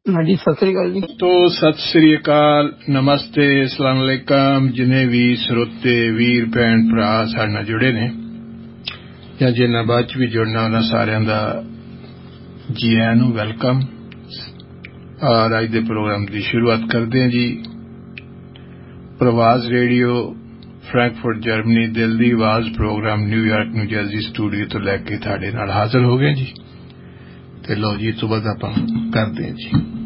हाँ जी, सत श्री अकाल जी। तो सत श्री अकाल, नमस्ते, अस्सलाम वालेकुम। जिन्हें भी श्रोते वीर भैन भरा साडे नाल जुड़े ने या जिन्हां बाद च भी जुड़ना उन्हां सारिआं दा जी आयां नूं वेलकम। और अज दे प्रोग्राम की शुरुआत करते हैं जी। प्रवास रेडियो फ्रैंकफर्ट जर्मनी दिल दी आवाज programme New York new Jersey studio तो लैके तुहाडे नाल हाजिर हो गए जी। ते लो जी, सुबह दा आपां करदे हैं जी।